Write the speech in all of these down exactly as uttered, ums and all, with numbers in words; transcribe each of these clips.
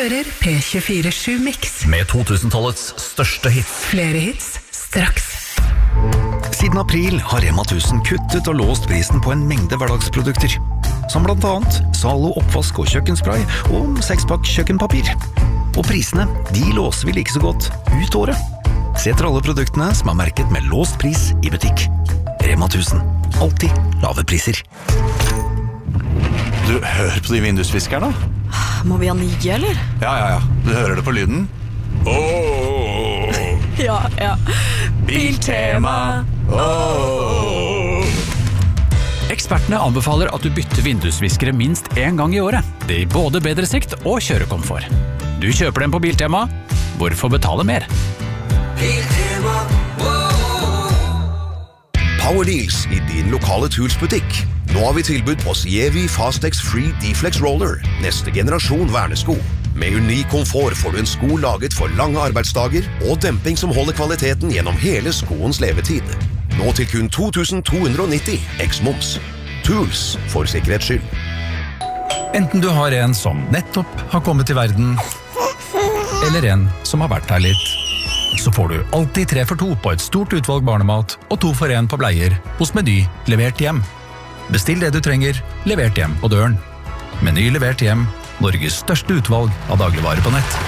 hører P tjuefire sju Mix. Med to-tusen-tallets største hits. Flere hits, straks. Siden april har Rema tusen kuttet og låst prisen på en mengde hverdagsprodukter. Som blant annet Zalo oppvask og kjøkkenspray og sekspakk kjøkkenpapir. Og prisene, de låser vi like så godt ut året. Se etter alle produktene som er merket med låst pris i butikk. Rema tusen. Alltid lave priser. Du, hør på de vindusviskerne. Må vi ha nye, eller? Ja, ja, ja. Du hører det på lyden. Åh! Ja, ja. Biltema. Åh! Ekspertene anbefaler at du bytter vindusviskere minst en gang i året. Det gir både bedre sikt og kjørekomfort. Du kjøper dem på Biltema. Hvorfor betale mer? Biltema. Power Deals i din lokale Tools-butikk. Nå har vi tilbud på Sievi Fastex Free Deflex Roller, neste generasjon vernesko. Med unik komfort får du en sko laget for lange arbeidsdager og demping som holder kvaliteten gjennom hele skoens levetid. Nå til kun to tusen to hundre nitti, eks-moms. Tools, for sikkerhets skyld. Enten du har en som nettopp har kommet til verden, eller en som har vært her litt, så får du alltid tre for to på et stort utvalg barnemat og to for en på bleier hos Meny levert hjem. Bestill det du trenger, levert hjem på døren. Meny levert hjem, Norges største utvalg av dagligvarer på nett.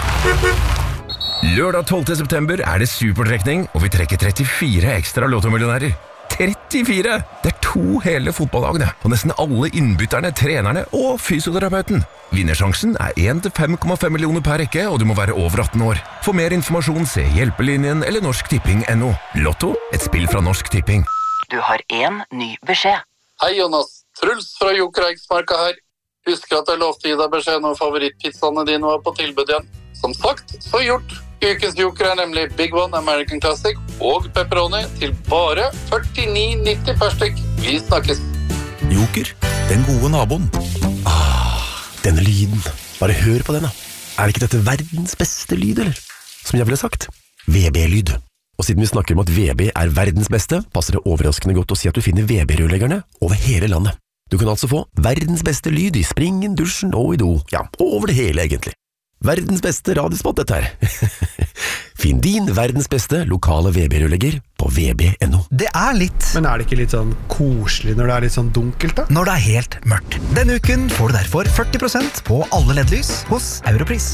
Lørdag tolvte september er det supertrekning, og vi trekker trettifire ekstra lottomillionærer. trettifire! Det er to hele fotballagene, og nesten alle innbytterne, trenerne og fysioterapeuten. Vinnersjansen er en til fem komma fem millioner per rekke, og du må være over atten år. For mer informasjon, se Hjelpelinjen eller Norsk Tipping punktum no. Lotto, et spill fra Norsk Tipping. Du har en ny beskjed. Hei Jonas, Truls fra Joker Eiksmarka her. Husker at jeg lovte å gi deg beskjed når favorittpizzaene dine var på tilbud igjen. Som sagt, så gjort. Ukens Joker er nemlig Big One American Classic og pepperoni til bare førtini nitti per stykk. Vi snakkes. Joker, den gode naboen. Ah, denne lyden. Bare hør på den da. Er ikke dette verdens beste lyd, eller? Som jeg ville sagt. V B-lyd. Og siden vi snakker om at V B er verdens beste, passer det overraskende godt å si at du finner V B-rørleggerne over hele landet. Du kan altså få verdens beste lyd i springen, dusjen og i do. Ja, over det hele egentlig. Verdens beste radiospot dette her. Finn din verdens beste lokale V B-rørlegger på v b punktum no. Det er litt. Men er det ikke litt sånn koselig når det er litt sånn dunkelt da? Når det er helt mørkt. Denne uken får du derfor førti prosent på alle L E D-lys hos Europris.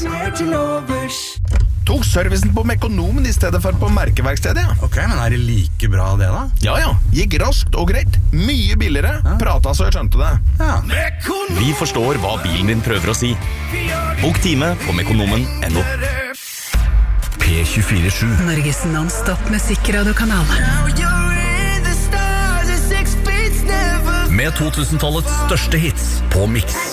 Tok servicen på Mekonomen i stedet for på merkeverkstedet, ja. Ok, men er det like bra det da? Ja, ja. Gikk raskt og greit. Mye billigere. Ja. Prata så jeg skjønte det. Ja. Vi forstår hva bilen din prøver å si. Bok time på mekonomen punktum no. P tjuefire sju. Norges non-stop musikkradio-kanal. Med to-tusen-tallets største hits på Mix.